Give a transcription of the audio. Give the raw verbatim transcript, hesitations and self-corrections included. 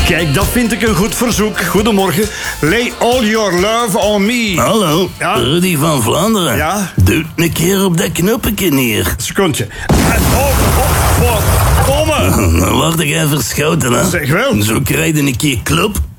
Kijk, dat vind ik een goed verzoek. Goedemorgen. Lay all your love on me. Hallo, Ja? Rudy van Vlaanderen. Ja? Doe een keer op dat knopje neer. Secondje. Oh, oh, oh, komen. Dan word ik even verschoten, hè. Zeg wel. Zo krijg je een keer klop